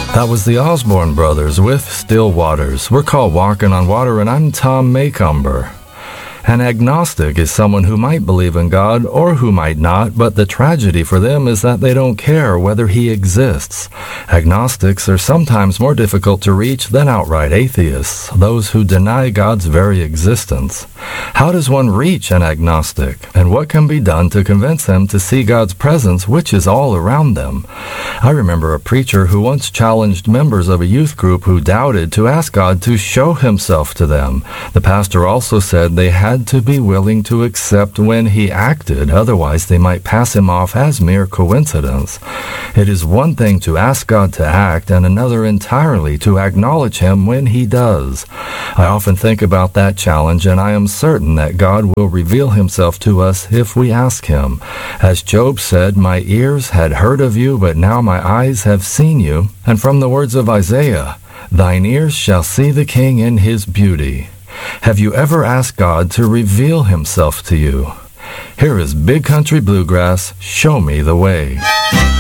That was the Osborne Brothers with Still Waters. We're called Walking on Water, and I'm Tom Macomber. An agnostic is someone who might believe in God or who might not, but the tragedy for them is that they don't care whether he exists. Agnostics are sometimes more difficult to reach than outright atheists, those who deny God's very existence. How does one reach an agnostic, and what can be done to convince them to see God's presence, which is all around them? I remember a preacher who once challenged members of a youth group who doubted to ask God to show himself to them. The pastor also said they had to be willing to accept when he acted, otherwise they might pass him off as mere coincidence. It is one thing to ask God to act, and another entirely to acknowledge him when he does. I often think about that challenge, and I am certain that God will reveal himself to us if we ask him. As Job said, "My ears had heard of you, but now my eyes have seen you." And from the words of Isaiah, "Thine ears shall see the King in his beauty." Have you ever asked God to reveal himself to you? Here is Big Country Bluegrass, Show Me the Way.